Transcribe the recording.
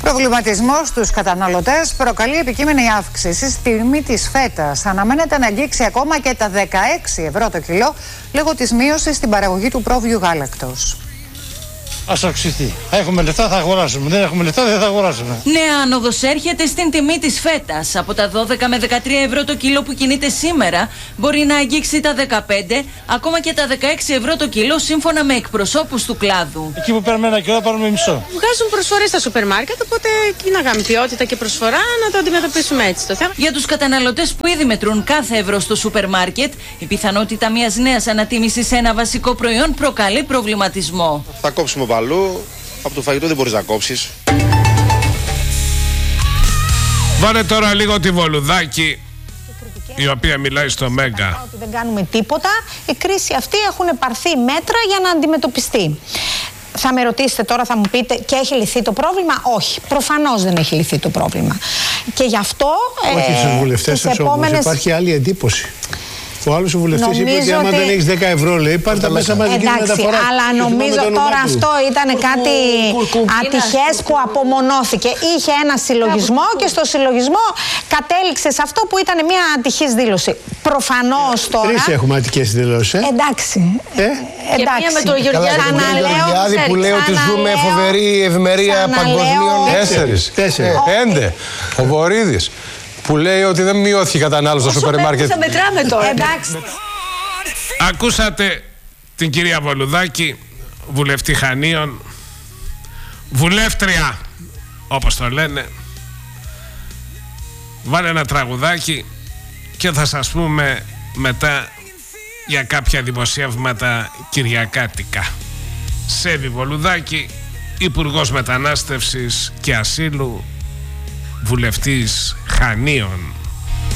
Προβληματισμό στους καταναλωτές προκαλεί επικείμενη αύξηση στη τιμή της φέτας. Αναμένεται να αγγίξει ακόμα και τα 16 ευρώ το κιλό λόγω της μείωσης στην παραγωγή του πρόβιου γάλακτος. Ας αυξηθεί. Έχουμε λεφτά, θα αγοράσουμε. Δεν έχουμε λεφτά, δεν θα αγοράσουμε. Νέα άνοδος έρχεται στην τιμή της φέτας. Από τα 12 με 13 ευρώ το κιλό που κινείται σήμερα, μπορεί να αγγίξει τα 15, ακόμα και τα 16 ευρώ το κιλό, σύμφωνα με εκπροσώπους του κλάδου. Εκεί που παίρνουμε ένα κιλό, πάρουμε μισό. Βγάζουν προσφορές στα σούπερ μάρκετ, οπότε εκεί να κάνουμε ποιότητα και προσφορά, να το αντιμετωπίσουμε έτσι το θέμα. Για τους καταναλωτές που ήδη μετρούν κάθε ευρώ στο σούπερ μάρκετ, η πιθανότητα μιας νέας ανατίμησης σε ένα βασικό προϊόν προκαλεί προβληματισμό. Θα κόψουμε παλού, από το φαγητό δεν μπορείς να κόψεις. Βάλε τώρα λίγο τη Βολουδάκη, η οποία μιλάει στο Μέγκα. Ότι δεν κάνουμε τίποτα, η κρίση αυτή έχουν πάρθει μέτρα για να αντιμετωπιστεί. Θα με ρωτήσετε τώρα, θα μου πείτε, και έχει λυθεί το πρόβλημα? Όχι, προφανώς δεν έχει λυθεί το πρόβλημα. Και γι' αυτό όχι στους βουλευτές σας όμως, υπάρχει άλλη εντύπωση. Ο άλλος ο βουλευτής είπε ότι άμα δεν έχεις 10 ευρώ, λέει, πάρ' τα μέσα μαζική μεταφορά. Εντάξει, αλλά νομίζω τώρα αυτό ήταν κάτι ατυχές που απομονώθηκε. Είχε ένα συλλογισμό και στο συλλογισμό κατέληξε σε αυτό που ήταν μια ατυχής δήλωση. Προφανώς τώρα. 3 έχουμε ατυχές δηλώσεις. Εντάξει. Εντάξει. Με το Γεωργιάδη που λέει ότι ζούμε φοβερή ευημερία παγκοσμίων. 4. 5. Ο Βορίδης που λέει ότι δεν μειώθηκε η κατανάλωση στο σούπερ μάρκετ. Θα μετράμε τώρα. Εντάξει. Ακούσατε την κυρία Βολουδάκη, βουλευτή Χανίων, βουλεύτρια όπως το λένε. Βάλε ένα τραγουδάκι και θα σας πούμε μετά για κάποια δημοσιεύματα κυριακάτικα. Σέβη Βολουδάκη, Υπουργός Μετανάστευσης και Ασύλου, βουλευτής Χανίων.